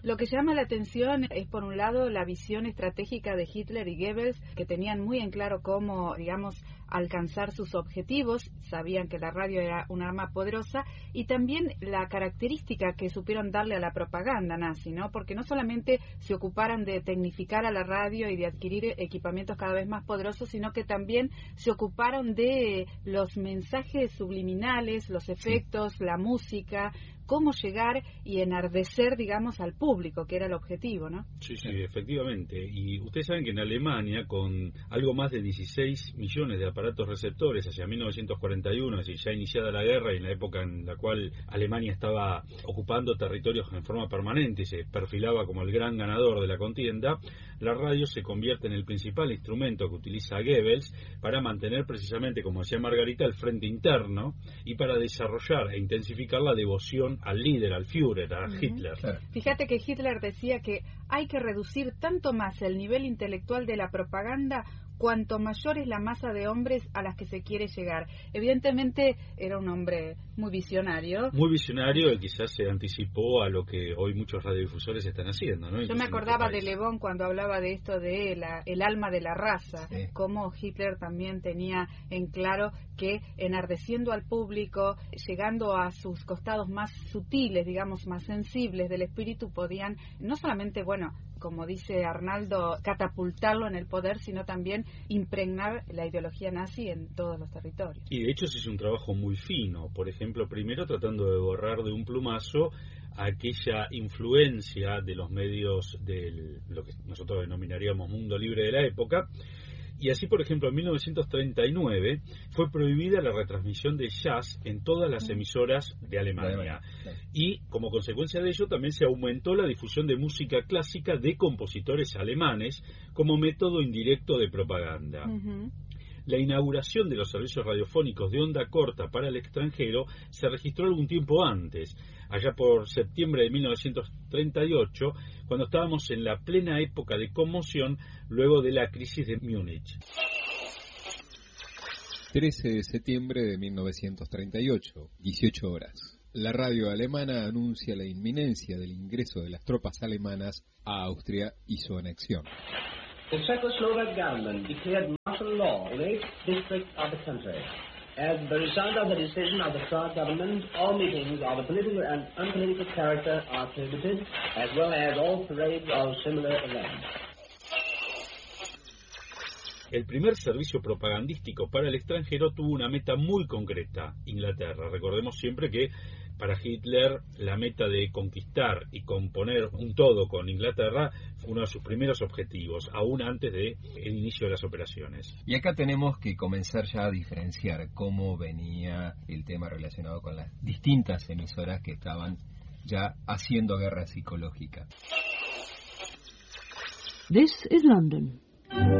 Lo que llama la atención es, por un lado, la visión estratégica de Hitler y Goebbels, que tenían muy en claro cómo, digamos, alcanzar sus objetivos, sabían que la radio era un arma poderosa, y también la característica que supieron darle a la propaganda nazi, ¿no? Porque no solamente se ocuparon de tecnificar a la radio y de adquirir equipamientos cada vez más poderosos, sino que también se ocuparon de los mensajes subliminales, los efectos, la música, cómo llegar y enardecer, digamos, al público, que era el objetivo, ¿no? Sí, efectivamente. Y ustedes saben que en Alemania, con algo más de 16 millones de aparatos receptores hacia 1941, es decir, ya iniciada la guerra y en la época en la cual Alemania estaba ocupando territorios en forma permanente y se perfilaba como el gran ganador de la contienda, la radio se convierte en el principal instrumento que utiliza Goebbels para mantener precisamente, como decía Margarita, el frente interno y para desarrollar e intensificar la devoción al líder, al Führer, a Hitler. Claro. Fíjate que Hitler decía que hay que reducir tanto más el nivel intelectual de la propaganda cuanto mayor es la masa de hombres a las que se quiere llegar. Evidentemente era un hombre muy visionario. Muy visionario y quizás se anticipó a lo que hoy muchos radiodifusores están haciendo, ¿no? Yo me acordaba de Le Bon cuando hablaba de esto de el alma de la raza, sí, cómo Hitler también tenía en claro que enardeciendo al público, llegando a sus costados más sutiles, digamos, más sensibles del espíritu, podían no solamente, bueno, como dice Arnaldo, catapultarlo en el poder, sino también impregnar la ideología nazi en todos los territorios. Y de hecho se hizo un trabajo muy fino, por ejemplo, primero tratando de borrar de un plumazo aquella influencia de los medios de lo que nosotros denominaríamos mundo libre de la época. Y así, por ejemplo, en 1939 fue prohibida la retransmisión de jazz en todas las emisoras de Alemania. Y como consecuencia de ello también se aumentó la difusión de música clásica de compositores alemanes como método indirecto de propaganda. La inauguración de los servicios radiofónicos de onda corta para el extranjero se registró algún tiempo antes, allá por septiembre de 1938, cuando estábamos en la plena época de conmoción luego de la crisis de Múnich. 13 de septiembre de 1938, 18 horas. La radio alemana anuncia la inminencia del ingreso de las tropas alemanas a Austria y su anexión. The Czechoslovak government declared martial law in 8 districts of the country. As the result of the decision of the Prague government, all meetings of a political and unpolitical character are prohibited, as well as all parades or similar events. El primer servicio propagandístico para el extranjero tuvo una meta muy concreta, Inglaterra. Recordemos siempre que para Hitler la meta de conquistar y componer un todo con Inglaterra fue uno de sus primeros objetivos, aún antes del inicio de las operaciones. Y acá tenemos que comenzar ya a diferenciar cómo venía el tema relacionado con las distintas emisoras que estaban ya haciendo guerra psicológica. This is London.